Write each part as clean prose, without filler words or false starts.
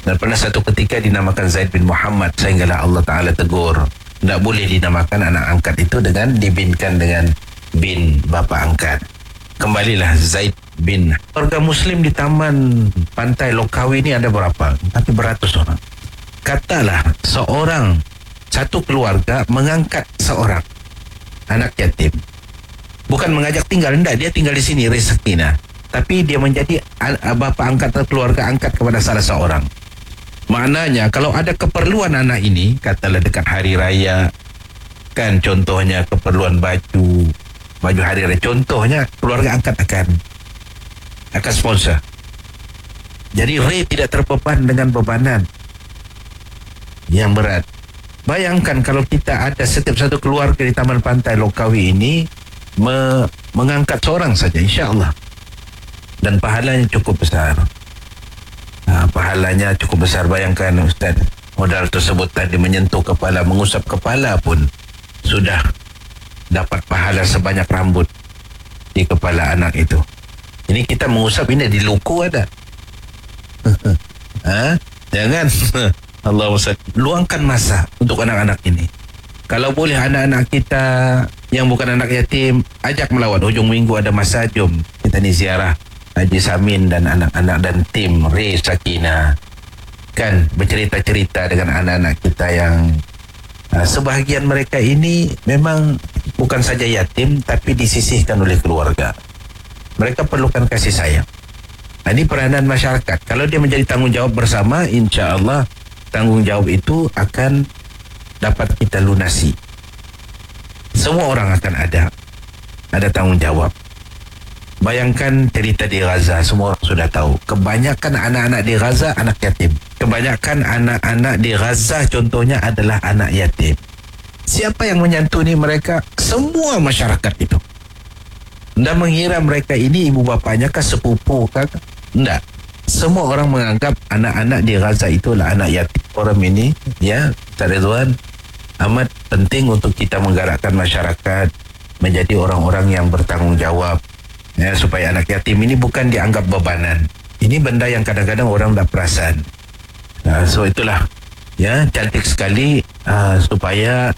Dan pernah satu ketika dinamakan Zaid bin Muhammad, sehinggalah Allah Ta'ala tegur, tidak boleh dinamakan anak angkat itu dengan dibinkan dengan bin bapa angkat. Kembalilah Zaid bin. Warga Muslim di Taman Pantai Lokawi ini ada berapa? Tapi beratus orang. Katalah seorang, satu keluarga mengangkat seorang anak yatim. Bukan mengajak tinggal, tidak, dia tinggal di sini rezekinya. Tapi dia menjadi bapa angkat atau keluarga angkat kepada salah seorang. Maknanya kalau ada keperluan anak ini, katalah dekat hari raya, kan contohnya keperluan baju hari raya, contohnya keluarga angkat akan sponsor. Jadi Ray tidak terbeban dengan bebanan yang berat. Bayangkan kalau kita ada setiap satu keluarga di Taman Pantai Lokawi ini mengangkat seorang saja, insya Allah, dan pahalanya cukup besar. Pahalanya cukup besar. Bayangkan Ustaz, modal tersebut tadi menyentuh kepala, mengusap kepala pun sudah dapat pahala sebanyak rambut di kepala anak itu. Ini kita mengusap, ini di luku ada. Jangan. Allah Ustaz, luangkan masa untuk anak-anak ini. Kalau boleh anak-anak kita yang bukan anak yatim, ajak melawat. Hujung minggu ada masa, jom kita ni ziarah Haji Samin dan anak-anak dan tim Ray Sakina, kan bercerita-cerita dengan anak-anak kita yang sebahagian mereka ini memang bukan saja yatim, tapi disisihkan oleh keluarga. Mereka perlukan kasih sayang. Ini peranan masyarakat. Kalau dia menjadi tanggungjawab bersama, insya Allah tanggungjawab itu akan dapat kita lunasi. Semua orang akan ada tanggungjawab. Bayangkan cerita di Gaza, semua orang sudah tahu. Kebanyakan anak-anak di Gaza anak yatim. Kebanyakan anak-anak di Gaza contohnya adalah anak yatim. Siapa yang menyantuni mereka? Semua masyarakat itu. Tidak mengira mereka ini ibu bapanya kah, sepupu kah? Tidak. Semua orang menganggap anak-anak di Gaza itulah anak yatim. Orang ini, ya, Ustaz Ridwan, amat penting untuk kita menggerakkan masyarakat menjadi orang-orang yang bertanggung jawab. Ya, supaya anak yatim ini bukan dianggap bebanan. Ini benda yang kadang-kadang orang tak perasan. So itulah, ya, cantik sekali supaya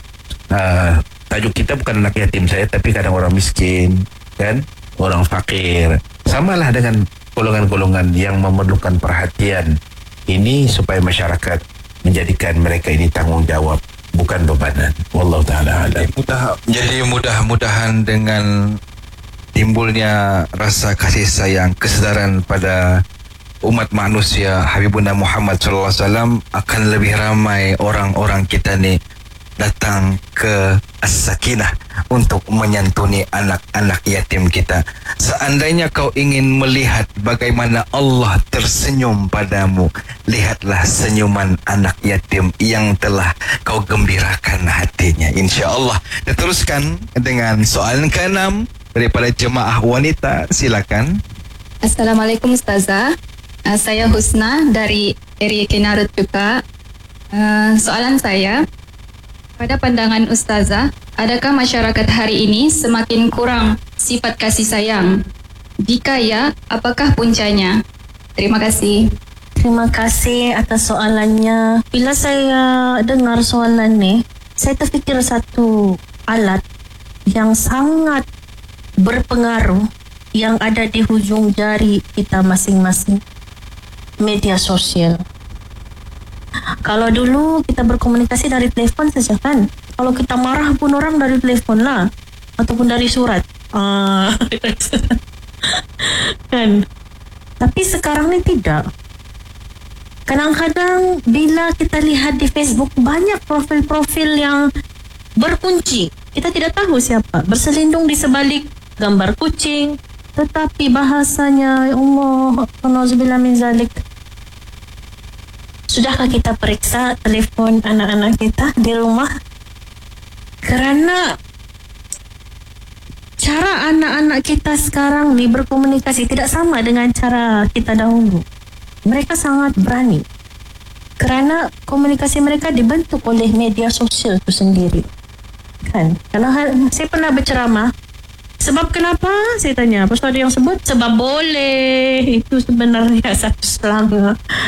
tajuk kita bukan anak yatim saya, tapi kadang orang miskin, kan, orang fakir. Samalah dengan golongan-golongan yang memerlukan perhatian ini, supaya masyarakat menjadikan mereka ini tanggung jawab, bukan bebanan. Wallahu ta'ala alam. Jadi mudah-mudahan dengan timbulnya rasa kasih sayang, kesedaran pada umat manusia Habibuna Muhammad sallallahu alaihi wasallam, akan lebih ramai orang-orang kita ni datang ke As-Sakinah untuk menyantuni anak-anak yatim kita. Seandainya kau ingin melihat bagaimana Allah tersenyum padamu, lihatlah senyuman anak yatim yang telah kau gembirakan hatinya, insya-Allah. Teruskan dengan soalan ke-6 daripada jemaah wanita, silakan. Assalamualaikum Ustazah. Saya Husna dari area Kenarut juga. Soalan saya, pada pandangan Ustazah, adakah masyarakat hari ini semakin kurang sifat kasih sayang? Jika ya, apakah puncanya? Terima kasih. Terima kasih atas soalannya. Bila saya dengar soalan ni, saya terfikir satu alat yang sangat berpengaruh yang ada di hujung jari kita masing-masing, media sosial. Kalau dulu kita berkomunikasi dari telepon saja kan, kalau kita marah pun orang dari telepon lah, ataupun dari surat kan. Tapi sekarang ni tidak. Kadang-kadang bila kita lihat di Facebook, banyak profil-profil yang berkunci, kita tidak tahu siapa, berselindung di sebalik gambar kucing, tetapi bahasanya, ya Allah, nauzubillah min zalik. Sudahkah kita periksa telefon anak-anak kita di rumah? Kerana cara anak-anak kita sekarang ni berkomunikasi tidak sama dengan cara kita dahulu. Mereka sangat berani kerana komunikasi mereka dibentuk oleh media sosial itu sendiri, kan? Kalau saya pernah berceramah, sebab kenapa? Saya tanya, lepas tu ada yang sebut sebab boleh. Itu sebenarnya satu selanga